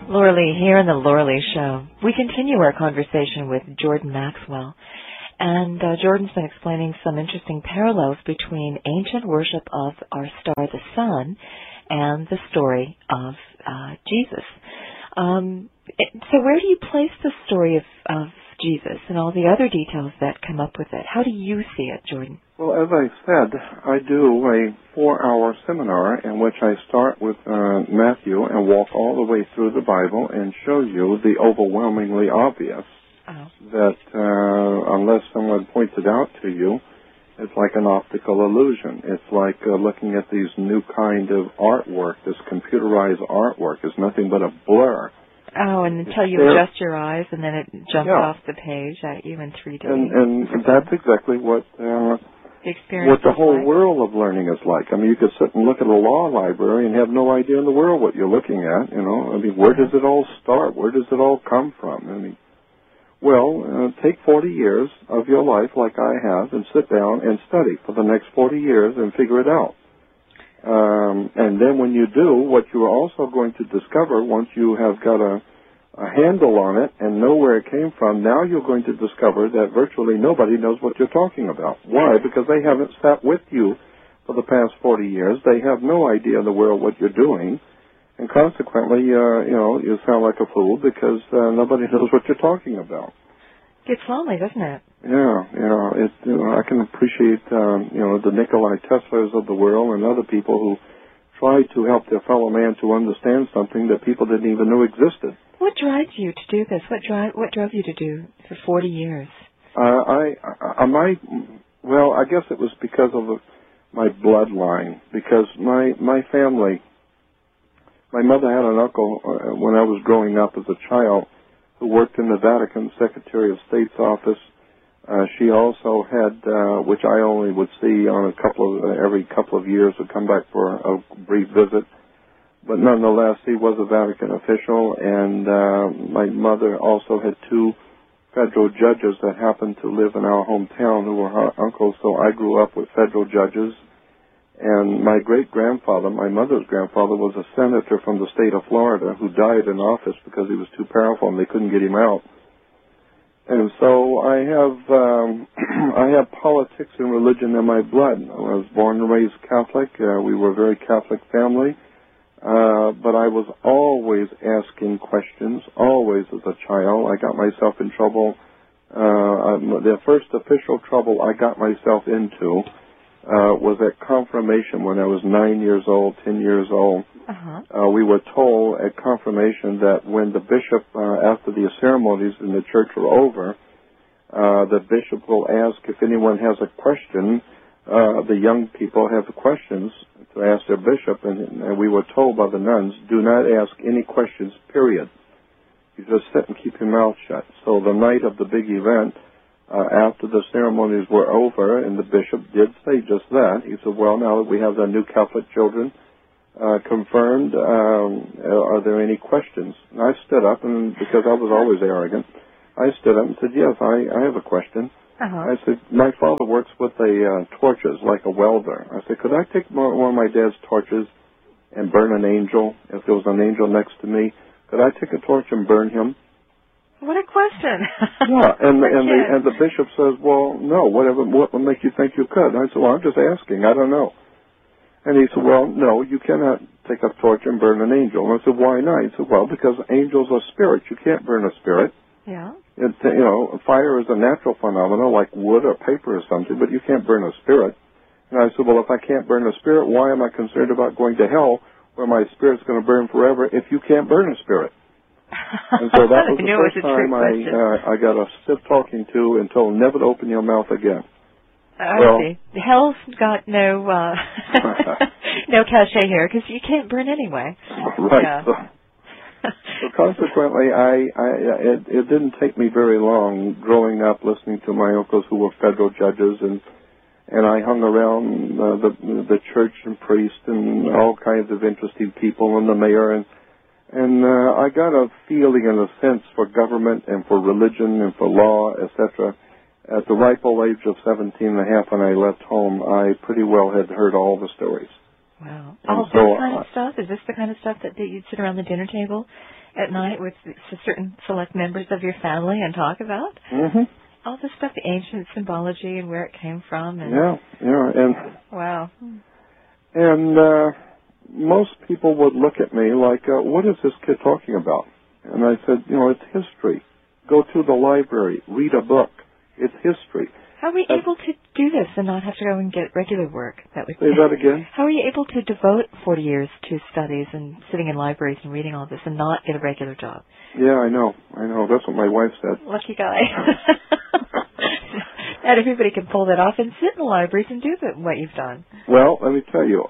Laura Lee here on the Laura Lee Show. We continue our conversation with Jordan Maxwell. And Jordan's been explaining some interesting parallels between ancient worship of our star, the sun, and the story of Jesus. So where do you place the story of Jesus and all the other details that come up with it? How do you see it, Jordan? Well, as I said, I do a 4-hour seminar in which I start with Matthew and walk all the way through the Bible and show you the overwhelmingly obvious that unless someone points it out to you, it's like an optical illusion. It's like looking at these new kind of artwork, this computerized artwork is nothing but a blur. Oh, and until you adjust your eyes and then it jumps off the page at you in 3D. And that's exactly what the whole world of learning is like. I mean, you could sit and look at a law library and have no idea in the world what you're looking at, you know. I mean, where does it all start? Where does it all come from? I mean, well, take 40 years of your life like I have and sit down and study for the next 40 years and figure it out. And then when you do, what you are also going to discover once you have got a handle on it and know where it came from, now you're going to discover that virtually nobody knows what you're talking about. Why? Because they haven't sat with you for the past 40 years. They have no idea in the world what you're doing. And consequently, you sound like a fool because nobody knows what you're talking about. It's lonely, doesn't it? Yeah. I can appreciate, the Nikolai Teslas of the world and other people who try to help their fellow man to understand something that people didn't even know existed. What drives you to do this? What drove you to do for 40 years? I guess it was because of my bloodline. Because my family, my mother had an uncle when I was growing up as a child who worked in the Vatican Secretary of State's office. She also had, which I only would see on every couple of years, would come back for a brief visit. But nonetheless, he was a Vatican official, and my mother also had 2 federal judges that happened to live in our hometown who were her uncles, so I grew up with federal judges. And my great-grandfather, my mother's grandfather, was a senator from the state of Florida who died in office because he was too powerful and they couldn't get him out. And so I have politics and religion in my blood. I was born and raised Catholic. We were a very Catholic family. But I was always asking questions, always as a child. I got myself in trouble. The first official trouble I got myself into was at confirmation when I was 9 years old, 10 years old. We were told at confirmation that when the bishop, after the ceremonies in the church were over, the bishop will ask if anyone has a question. The young people have questions to ask their bishop, and we were told by the nuns, do not ask any questions, period. You just sit and keep your mouth shut. So the night of the big event, after the ceremonies were over, and the bishop did say just that, he said, well, now that we have the new Catholic children confirmed, are there any questions? And I stood up, and because I was always arrogant, I stood up and said, yes, I have a question. I said, my father works with torches, like a welder. I said, could I take one of my dad's torches and burn an angel? If there was an angel next to me, could I take a torch and burn him? What a question. Yeah, and the bishop says, well, no, what would make you think you could? I said, well, I'm just asking, I don't know. And he said, well, no, you cannot take a torch and burn an angel. And I said, why not? He said, well, because angels are spirits. You can't burn a spirit. Yeah. Fire is a natural phenomenon like wood or paper or something, but you can't burn a spirit. And I said, well, if I can't burn a spirit, why am I concerned about going to hell where my spirit's going to burn forever if you can't burn a spirit? And so that was the first time I got a stiff talking to and told never to open your mouth again. I see. Hell's got no no cachet here because you can't burn anyway. Right. Yeah. So consequently, it didn't take me very long growing up listening to my uncles who were federal judges, and I hung around the church and priest and all kinds of interesting people and the mayor, and I got a feeling and a sense for government and for religion and for law, etc. At the ripe old age of 17 and a half when I left home, I pretty well had heard all the stories. Wow. All this kind of stuff? Is this the kind of stuff that you'd sit around the dinner table at night with certain select members of your family and talk about all this stuff, the ancient symbology and where it came from. And and wow. And most people would look at me like, what is this kid talking about? And I said, it's history. Go to the library, read a book. It's history. How are we able to do this and not have to go and get regular work? Say that again? How are you able to devote 40 years to studies and sitting in libraries and reading all this and not get a regular job? Yeah, I know. That's what my wife said. Lucky guy. Not everybody can pull that off and sit in the libraries and do what you've done. Well, let me tell you,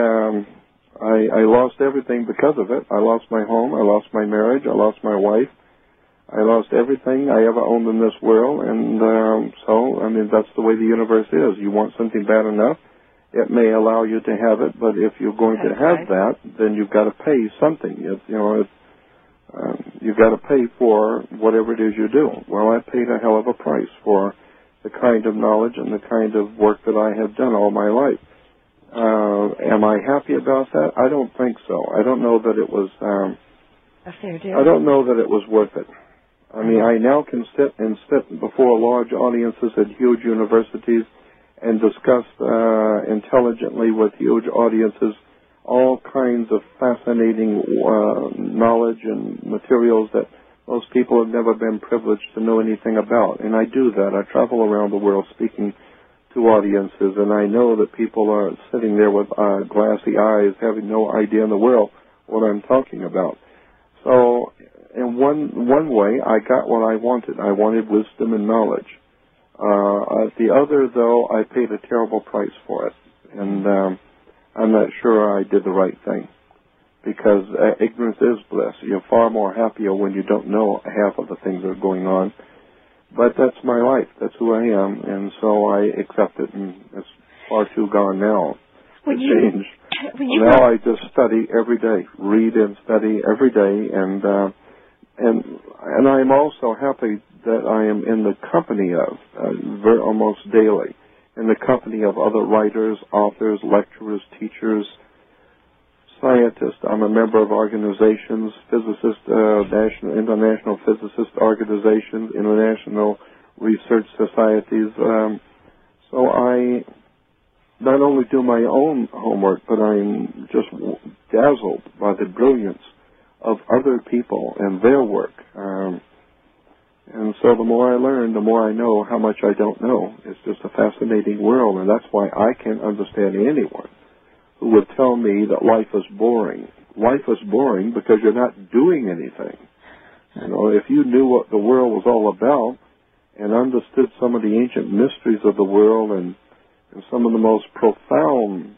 I lost everything because of it. I lost my home. I lost my marriage. I lost my wife. I lost everything I ever owned in this world, and that's the way the universe is. You want something bad enough, it may allow you to have it, but if you're going to have that, then you've got to pay something. You've got to pay for whatever it is you do. Well, I paid a hell of a price for the kind of knowledge and the kind of work that I have done all my life. Am I happy about that? I don't think so. I don't know that it was. A fair deal. I don't know that it was worth it. I mean, I now can sit before large audiences at huge universities and discuss intelligently with huge audiences all kinds of fascinating knowledge and materials that most people have never been privileged to know anything about. And I do that. I travel around the world speaking to audiences, and I know that people are sitting there with glassy eyes, having no idea in the world what I'm talking about. So in one way, I got what I wanted. I wanted wisdom and knowledge. The other, though, I paid a terrible price for it. And I'm not sure I did the right thing. Because ignorance is bliss. You're far more happier when you don't know half of the things that are going on. But that's my life. That's who I am. And so I accept it, and it's far too gone now to change. Now I just study every day, read and study every day, and I'm also happy that I am in the company of, almost daily, in the company of other writers, authors, lecturers, teachers, scientists. I'm a member of organizations, physicists, international physicist organizations, international research societies. So I not only do my own homework, but I'm just dazzled by the brilliance of other people and their work. And so the more I learn, the more I know how much I don't know. It's just a fascinating world, and that's why I can't understand anyone who would tell me that life is boring. Life is boring because you're not doing anything. If you knew what the world was all about and understood some of the ancient mysteries of the world and some of the most profound,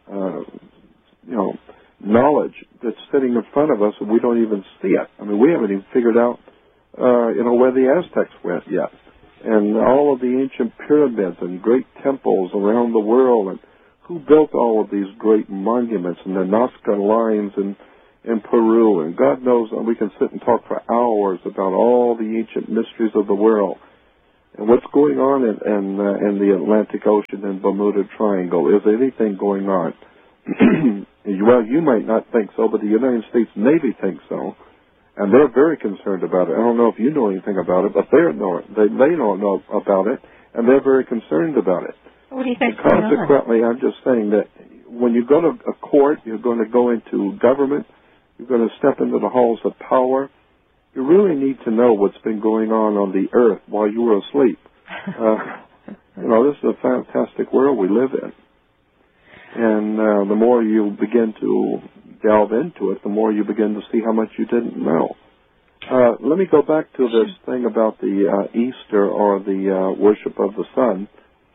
knowledge that's sitting in front of us, and we don't even see it. I mean, we haven't even figured out, where the Aztecs went yet. And all of the ancient pyramids and great temples around the world, and who built all of these great monuments and the Nazca lines in Peru, and God knows, we can sit and talk for hours about all the ancient mysteries of the world. And what's going on in the Atlantic Ocean and Bermuda Triangle? Is anything going on? Well, you might not think so, but the United States Navy thinks so, and they're very concerned about it. I don't know if you know anything about it, but they don't know about it, and they're very concerned about it. What do you think? Consequently, I'm just saying that when you go to a court, you're going to go into government, you're going to step into the halls of power. You really need to know what's been going on the earth while you were asleep. This is a fantastic world we live in. And the more you begin to delve into it, the more you begin to see how much you didn't know. Let me go back to this thing about the Easter or the worship of the sun.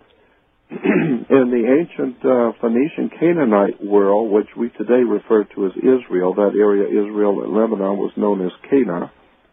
In the ancient Phoenician Canaanite world, which we today refer to as Israel, that area, Israel and Lebanon, was known as Cana.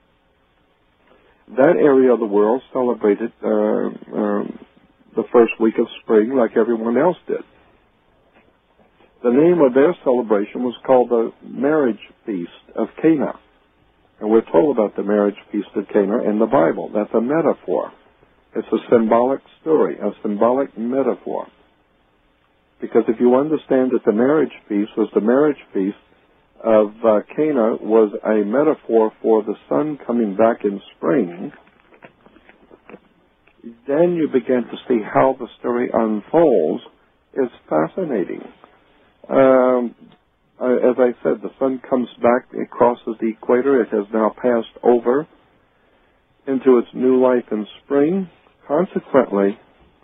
That area of the world celebrated the first week of spring like everyone else did. The name of their celebration was called the Marriage Feast of Cana. And we're told about the Marriage Feast of Cana in the Bible. That's a metaphor. It's a symbolic story, a symbolic metaphor. Because if you understand that the marriage feast was the marriage feast of Cana was a metaphor for the sun coming back in spring, then you begin to see how the story unfolds. Is fascinating. As I said, the sun comes back, it crosses the equator, it has now passed over into its new life in spring. Consequently,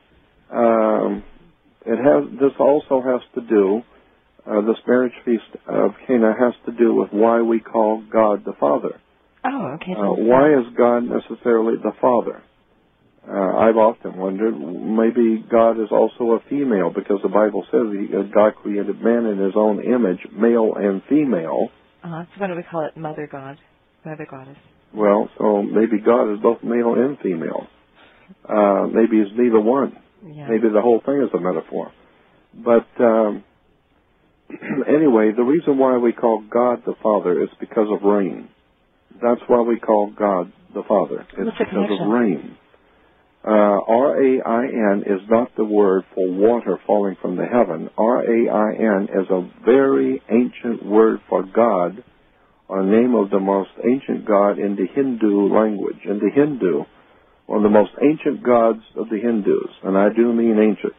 this also has to do, this marriage feast of Cana has to do with why we call God the Father. Oh, okay. Why is God necessarily the Father? I've often wondered, maybe God is also a female, because the Bible says God created man in his own image, male and female. So why do we call it Mother God, Mother Goddess? Well, so maybe God is both male and female. Maybe it's neither one. Yeah. Maybe the whole thing is a metaphor. But anyway, the reason why we call God the Father is because of rain. That's why we call God the Father. It's because of rain. R-A-I-N is not the word for water falling from the heaven. R-A-I-N is a very ancient word for God, or name of the most ancient god in the Hindu language. In the Hindu, one of the most ancient gods of the Hindus, and I do mean ancient,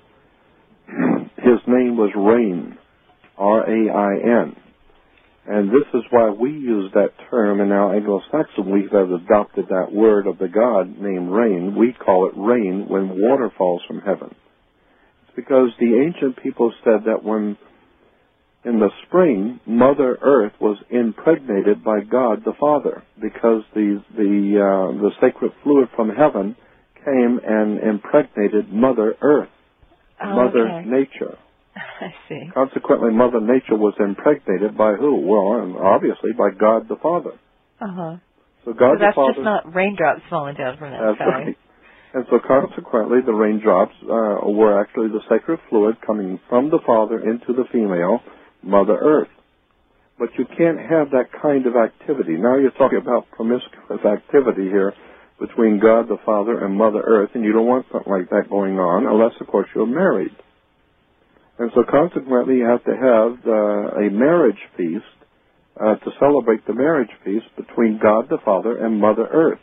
his name was Rain, R-A-I-N. And this is why we use that term in our Anglo-Saxon. We have adopted that word of the god named rain. We call it rain when water falls from heaven. It's because the ancient people said that when, in the spring, Mother Earth was impregnated by God the Father, because the sacred fluid from heaven came and impregnated Mother Earth, Mother Nature. I see. Consequently, Mother Nature was impregnated by who? Well, obviously by God the Father. So God the that's Father. Just not raindrops falling down from that That's sky. Right. And so consequently, the raindrops were actually the sacred fluid coming from the Father into the female, Mother Earth. But you can't have that kind of activity. Now you're talking about promiscuous activity here between God the Father and Mother Earth, and you don't want something like that going on unless, of course, you're married. And so consequently, you have to have a marriage feast to celebrate the marriage feast between God the Father and Mother Earth.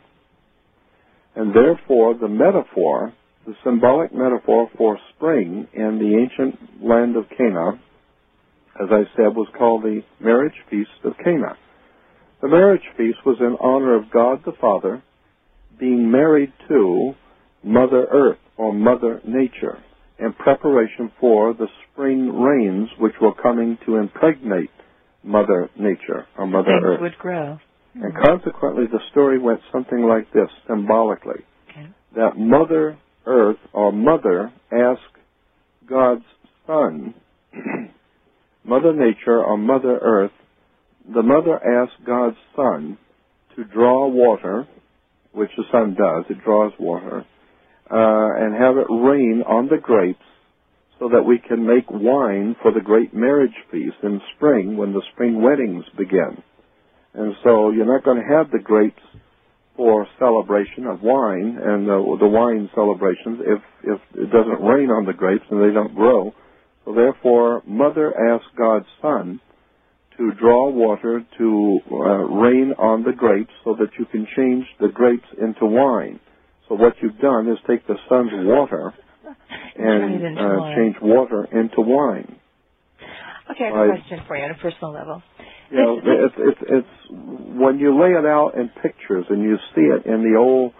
And therefore, the metaphor, the symbolic metaphor for spring in the ancient land of Cana, as I said, was called the marriage feast of Cana. The marriage feast was in honor of God the Father being married to Mother Earth, or Mother Nature, in preparation for the spring rains which were coming to impregnate Mother Nature, or Mother Earth. Would grow. And consequently, the story went something like this, symbolically. That Mother Earth, or Mother, asked God's Son, Mother Nature, or Mother Earth, the Mother asked God's Son to draw water, which the sun does, it draws water, and have it rain on the grapes so that we can make wine for the great marriage feast in spring when the spring weddings begin. And so you're not going to have the grapes for celebration of wine and the wine celebrations if it doesn't rain on the grapes and they don't grow. So therefore, Mother asked God's Son to draw water to rain on the grapes so that you can change the grapes into wine. So what you've done is take the sun's water and change water into wine. Okay, I have a question for you on a personal level. You know, it's when you lay it out in pictures and you see it in the old,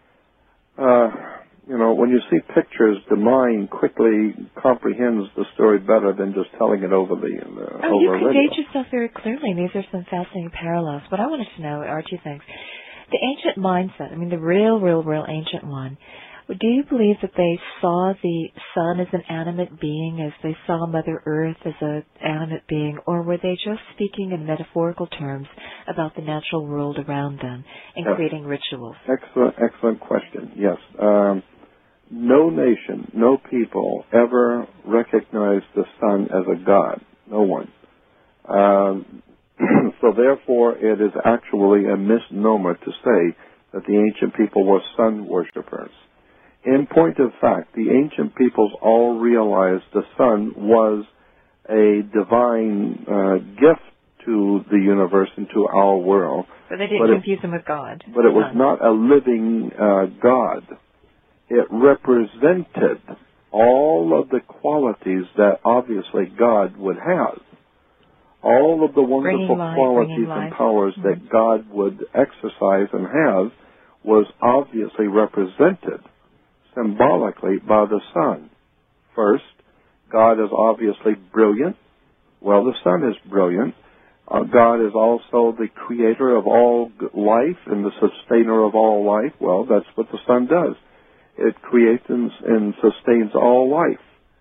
when you see pictures, the mind quickly comprehends the story better than just telling it over the over you radio. conveyed yourself very clearly, and these are some fascinating parallels. What I wanted to know are two things. The ancient mindset, I mean the real ancient one, do you believe that they saw the sun as an animate being, as they saw Mother Earth as an animate being, or were they just speaking in metaphorical terms about the natural world around them and creating rituals? Excellent question, yes. No nation, no people ever recognized the sun as a god. No one. So therefore, it is actually a misnomer to say that the ancient people were sun worshippers. In point of fact, the ancient peoples all realized the sun was a divine gift to the universe and to our world. But they didn't confuse him with God. But it was not a living God. It represented all of the qualities that obviously God would have. All of the wonderful qualities and powers that God would exercise and have was obviously represented symbolically by the Son. First, God is obviously brilliant. Well, the Son is brilliant. God is also the creator of all life and the sustainer of all life. Well, that's what the Son does. It creates and sustains all life.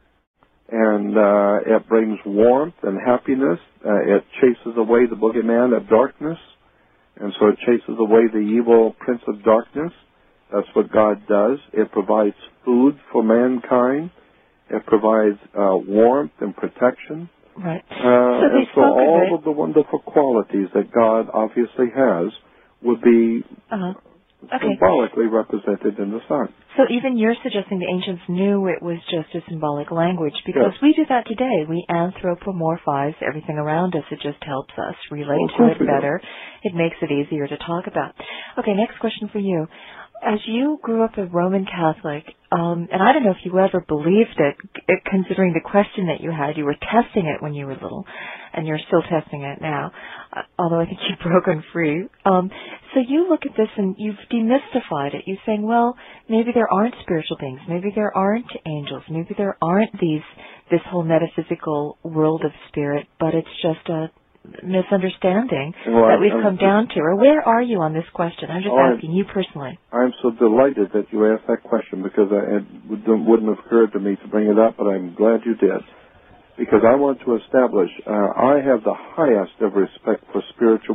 And it brings warmth and happiness. It chases away the boogeyman of darkness. And so it chases away the evil prince of darkness. That's what God does. It provides food for mankind. It provides warmth and protection. Right. And so all of the wonderful qualities that God obviously has would be symbolically represented in the Son. So even you're suggesting the ancients knew it was just a symbolic language, because we do that today. We anthropomorphize everything around us. It just helps us relate to it better. It makes it easier to talk about. Okay, next question for you. As you grew up a Roman Catholic, and I don't know if you ever believed it, considering the question that you had. You were testing it when you were little, and you're still testing it now, although I think you've broken free. So you look at this and you've demystified it. You're saying, well, maybe there aren't spiritual beings. Maybe there aren't angels. Maybe there aren't this whole metaphysical world of spirit, but it's just a misunderstanding that we've come down to. Or where are you on this question? I'm just asking you personally. I'm so delighted that you asked that question, because it wouldn't have occurred to me to bring it up, but I'm glad you did. Because I want to establish, I have the highest of respect for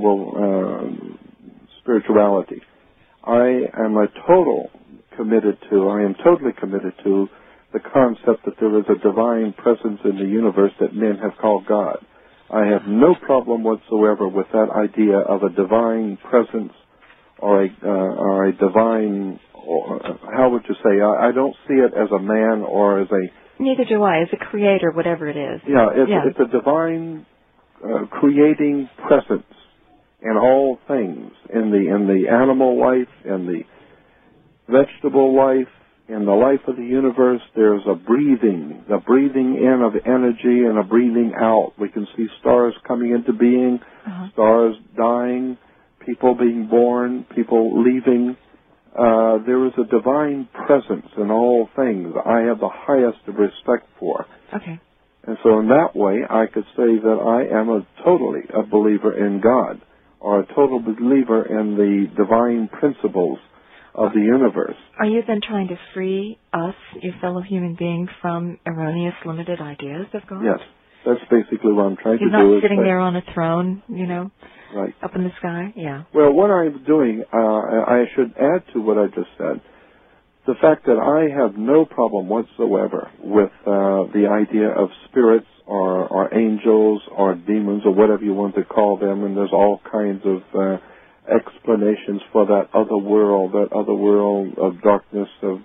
spirituality. I am totally committed to the concept that there is a divine presence in the universe that men have called God. I have no problem whatsoever with that idea of a divine presence or a divine, how would you say, I don't see it as a man or as a... Neither do I, as a creator, whatever it is. It's a divine creating presence in all things, in the animal life, in the vegetable life, in the life of the universe. There's the breathing in of energy and a breathing out. We can see stars coming into being, stars dying, people being born, people leaving. There is a divine presence in all things I have the highest of respect for. Okay. And so in that way, I could say that I am totally a believer in God, or a total believer in the divine principles of the universe. Are you then trying to free us, your fellow human beings, from erroneous, limited ideas of God? Yes, that's basically what I'm trying to do. You're not sitting there on a throne, right up in the sky? Yeah. Well, what I'm doing, I should add to what I just said, the fact that I have no problem whatsoever with the idea of spirits or angels or demons or whatever you want to call them, and there's all kinds of explanations for that other world of darkness, of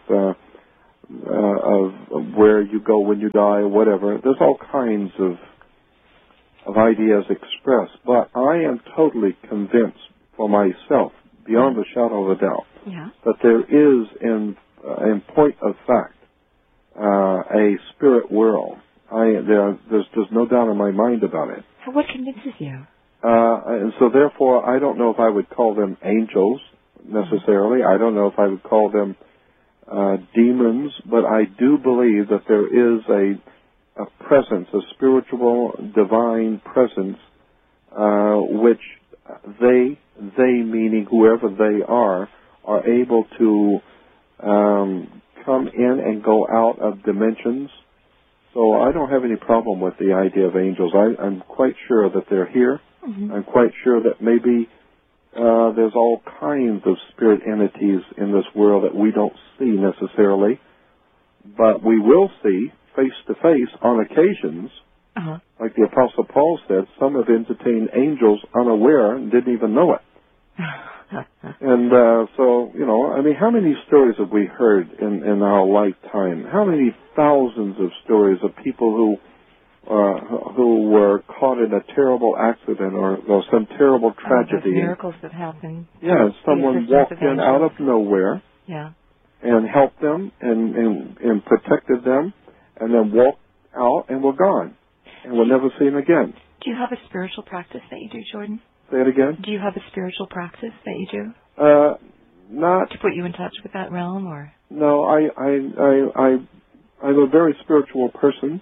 where you go when you die or whatever. There's all kinds of ideas expressed, but I am totally convinced for myself, beyond a shadow of a doubt, that there is, in point of fact, a spirit world. There's no doubt in my mind about it. So what convinces you? And so therefore, I don't know if I would call them angels necessarily. I don't know if I would call them demons, but I do believe that there is a presence, a spiritual, divine presence, which they meaning whoever they are able to come in and go out of dimensions. So I don't have any problem with the idea of angels. I'm quite sure that they're here. I'm quite sure that maybe there's all kinds of spirit entities in this world that we don't see necessarily, but we will see face to face on occasions. Like the Apostle Paul said, some have entertained angels unaware and didn't even know it. And so, how many stories have we heard in our lifetime? How many thousands of stories of people who who were caught in a terrible accident or some terrible tragedy. Those miracles that happen. Yeah, someone walked in out of nowhere. Yeah. And helped them and protected them, and then walked out and were gone, and we'll never see them again. Do you have a spiritual practice that you do, Jordan? Say it again? Do you have a spiritual practice that you do? Not to put you in touch with that realm, or? No, I'm a very spiritual person.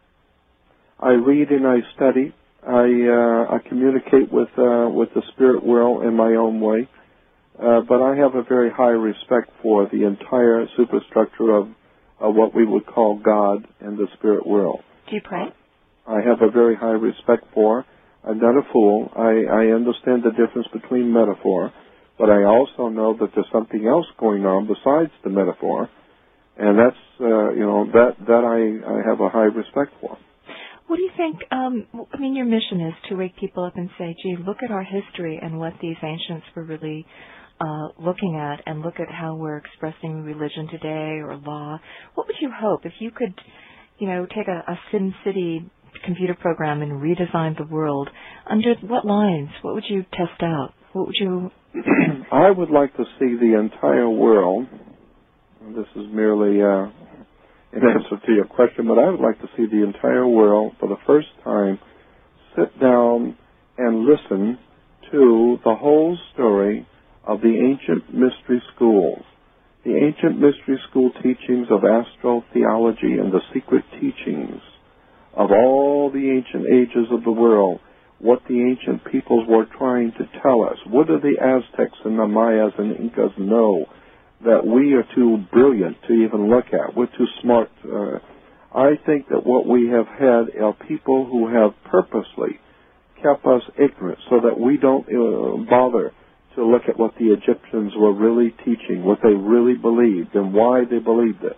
I read and I study. I communicate with the spirit world in my own way. But I have a very high respect for the entire superstructure of what we would call God and the spirit world. Do you pray? I have a very high respect for. I'm not a fool. I understand the difference between metaphor, but I also know that there's something else going on besides the metaphor, and that's that I have a high respect for. What do you think? I mean, your mission is to wake people up and say, "Gee, look at our history and what these ancients were really looking at, and look at how we're expressing religion today or law." What would you hope if you could, take a Sin City computer program and redesign the world? Under what lines? What would you test out? What would you? I would like to see the entire world. This is merely an answer to your question, but I would like to see the entire world for the first time sit down and listen to the whole story of the ancient mystery schools, the ancient mystery school teachings of astrotheology and the secret teachings of all the ancient ages of the world, what the ancient peoples were trying to tell us. What do the Aztecs and the Mayas and Incas know that we are too brilliant to even look at? We're too smart. I think that what we have had are people who have purposely kept us ignorant so that we don't bother to look at what the Egyptians were really teaching, what they really believed, and why they believed it.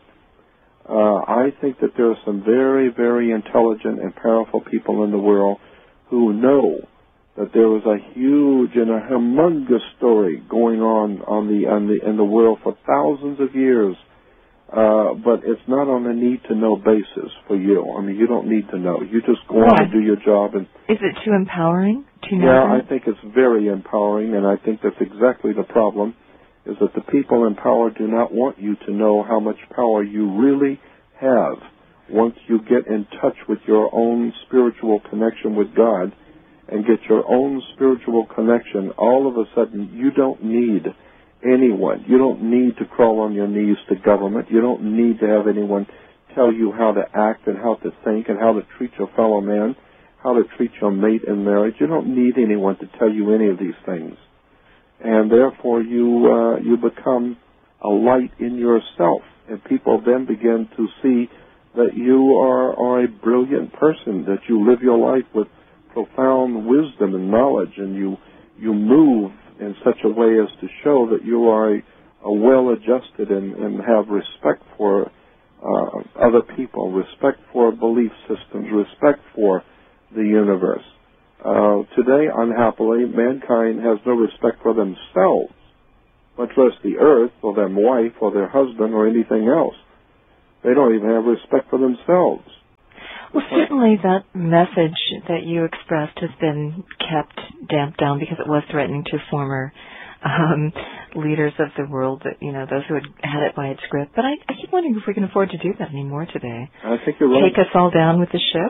I think that there are some very, very intelligent and powerful people in the world who know that there was a huge and a humongous story going on in the world for thousands of years, but it's not on a need-to-know basis for you. I mean, you don't need to know. You just go on and do your job. And is it too empowering to know? Yeah, I think it's very empowering, and I think that's exactly the problem, is that the people in power do not want you to know how much power you really have once you get in touch with your own spiritual connection with God and get your own spiritual connection. All of a sudden, you don't need anyone. You don't need to crawl on your knees to government. You don't need to have anyone tell you how to act and how to think and how to treat your fellow man, how to treat your mate in marriage. You don't need anyone to tell you any of these things. And therefore, you become a light in yourself, and people then begin to see that you are a brilliant person, that you live your life with profound wisdom and knowledge, and you move in such a way as to show that you are a well-adjusted and have respect for other people, respect for belief systems, respect for the universe. Today, unhappily, mankind has no respect for themselves, much less the earth or their wife or their husband or anything else. They don't even have respect for themselves. Well, certainly that message that you expressed has been kept damped down because it was threatening to former leaders of the world, that those who had it by its grip. But I keep wondering if we can afford to do that anymore today. I think you're right. Take us all down with the ship,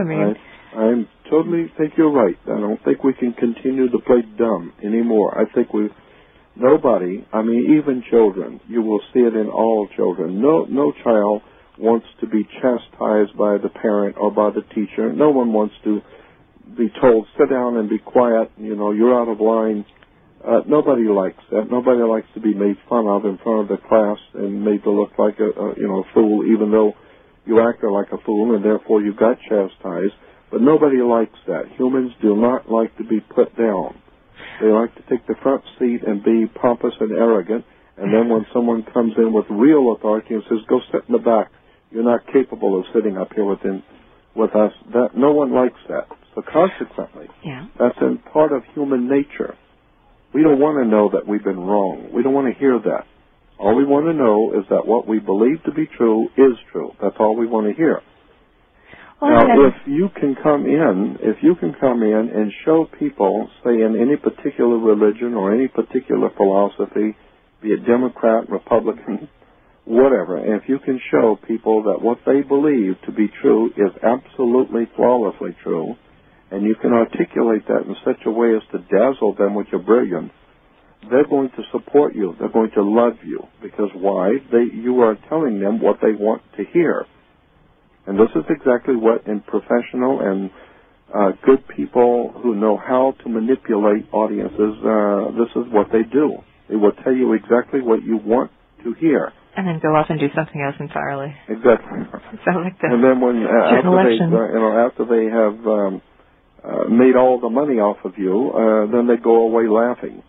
I totally think you're right. I don't think we can continue to play dumb anymore. I think nobody, even children, you will see it in all children. No child wants to be chastised by the parent or by the teacher. No one wants to be told, sit down and be quiet, you're out of line. Nobody likes that. Nobody likes to be made fun of in front of the class and made to look like a fool, even though you acted like a fool and therefore you got chastised. But nobody likes that. Humans do not like to be put down. They like to take the front seat and be pompous and arrogant, and then when someone comes in with real authority and says, go sit in the back, you're not capable of sitting up here with us, that no one likes that. So consequently, that's in part of human nature. We don't want to know that we've been wrong. We don't want to hear that. All we want to know is that what we believe to be true is true. That's all we want to hear. Now, if you can come in and show people, say in any particular religion or any particular philosophy, be it Democrat, Republican, whatever, and if you can show people that what they believe to be true is absolutely flawlessly true, and you can articulate that in such a way as to dazzle them with your brilliance, they're going to support you. They're going to love you. Because why? You are telling them what they want to hear. And this is exactly what in professional and good people who know how to manipulate audiences, this is what they do. They will tell you exactly what you want to hear. And then go off and do something else entirely. Exactly. Sounds like that. And then when after they have made all the money off of you, then they go away laughing.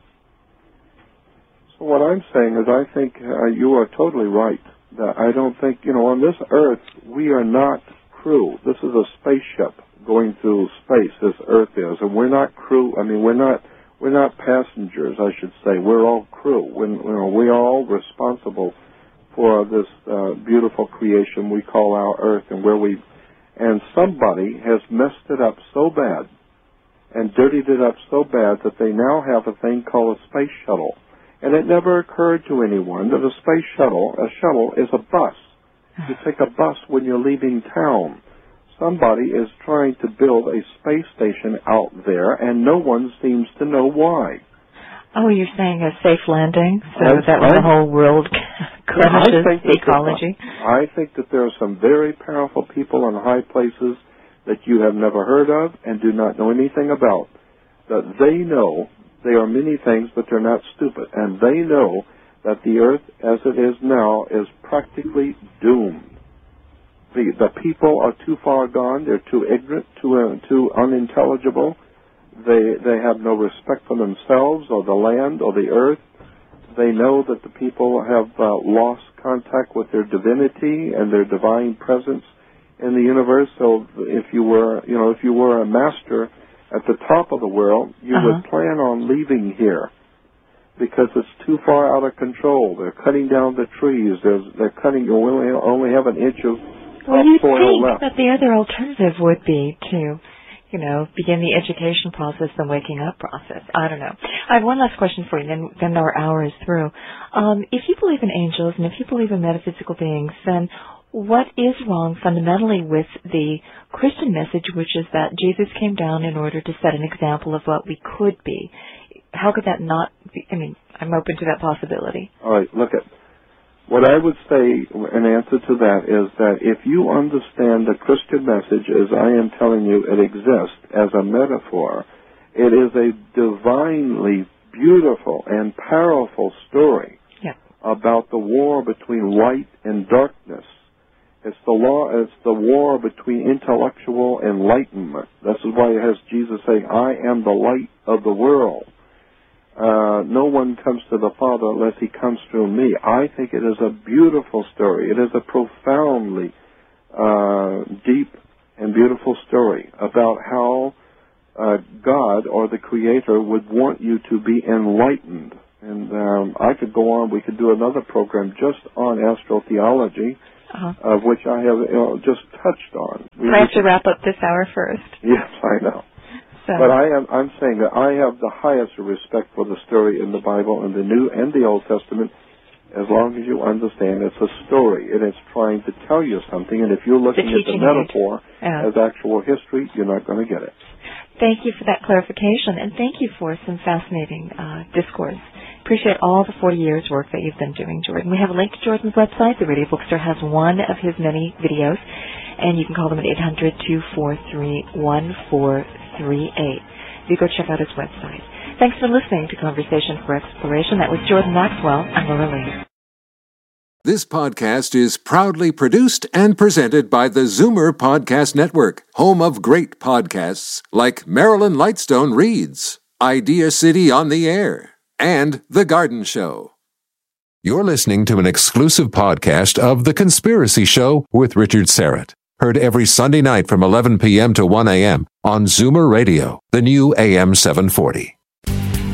So what I'm saying is I think you are totally right. That I don't think, on this earth, we are not crew. This is a spaceship going through space, this earth is. And we're not crew. I mean, we're not passengers, I should say. We're all crew. We are all responsible for this beautiful creation we call our earth, and somebody has messed it up so bad and dirtied it up so bad that they now have a thing called a space shuttle. And it never occurred to anyone that a shuttle is a bus. You take a bus when you're leaving town. Somebody is trying to build a space station out there, and no one seems to know why. Oh, you're saying a safe landing, so that when the whole world crashes ecology? I think that there are some very powerful people in high places that you have never heard of and do not know anything about. That they know they are many things, but they're not stupid. And they know that the earth, as it is now, is practically doomed. The people are too far gone. They're too ignorant, too unintelligible. They have no respect for themselves or the land or the earth. They know that the people have lost contact with their divinity and their divine presence in the universe. So if you were a master at the top of the world, you would plan on leaving here because it's too far out of control. They're cutting down the trees. You only have an inch of soil left. That the other alternative would be to, begin the education process, the waking up process. I don't know. I have one last question for you, then our hour is through. If you believe in angels and if you believe in metaphysical beings, then what is wrong fundamentally with the Christian message, which is that Jesus came down in order to set an example of what we could be? How could that not be? I mean, I'm open to that possibility. All right, what I would say in answer to that is that if you understand the Christian message as I am telling you it exists as a metaphor, it is a divinely beautiful and powerful story about the war between light and darkness. It's the war between intellectual enlightenment. This is why it has Jesus say, I am the light of the world. No one comes to the Father unless he comes through me. I think it is a beautiful story. It is a profoundly deep and beautiful story about how God or the Creator would want you to be enlightened. And I could go on. We could do another program just on astrotheology, of which I have just touched on. I have to wrap up this hour first. Yes, I know. So. But I'm saying that I have the highest respect for the story in the Bible, in the New and the Old Testament, as long as you understand it's a story and it's trying to tell you something. And if you're looking at the metaphor as actual history, you're not going to get it. Thank you for that clarification, and thank you for some fascinating discourse. Appreciate all the 40 years work that you've been doing, Jordan. We have a link to Jordan's website. The Radio Bookstore has one of his many videos, and you can call them at 800-243-1438. You go check out his website. Thanks for listening to Conversation for Exploration. That was Jordan Maxwell. I'm Laura Lee. This podcast is proudly produced and presented by the Zoomer Podcast Network, home of great podcasts like Marilyn Lightstone Reads, Idea City on the Air, and The Garden Show. You're listening to an exclusive podcast of The Conspiracy Show with Richard Serrett. Heard every Sunday night from 11 p.m. to 1 a.m. on Zoomer Radio, the new AM 740.